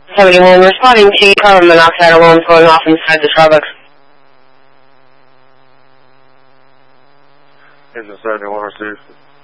71 responding to carbon monoxide alarms going off inside the Starbucks. Engine 71 received.